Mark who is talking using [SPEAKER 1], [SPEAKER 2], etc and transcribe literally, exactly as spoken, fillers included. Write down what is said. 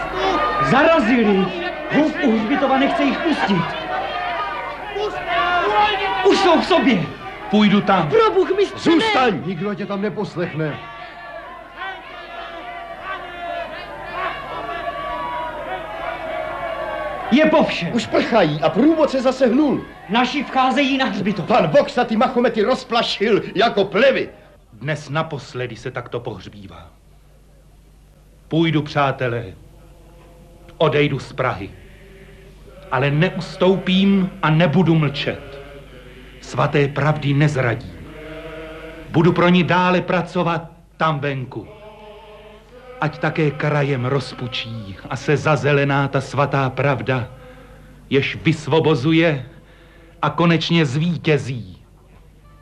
[SPEAKER 1] Zarazili. Hub u hřbitova nechce jich pustit. Už jsou v sobě.
[SPEAKER 2] Půjdu tam.
[SPEAKER 1] Pro Bůh, mistře, ne.
[SPEAKER 3] Zůstaň, nikdo tě tam neposlechne.
[SPEAKER 1] Je po všem.
[SPEAKER 3] Už prchají a průvod se zase hnul.
[SPEAKER 1] Naši vcházejí na hřbitov.
[SPEAKER 3] Pan Voxa ty Mahomety rozplašil jako plevy.
[SPEAKER 2] Dnes naposledy se takto pohřbívá. Půjdu, přátelé. Odejdu z Prahy. Ale neustoupím a nebudu mlčet. Svaté pravdy nezradím. Budu pro ní dále pracovat tam venku. Ať také krajem rozpučí a se zazelená ta svatá pravda, jež vysvobozuje a konečně zvítězí.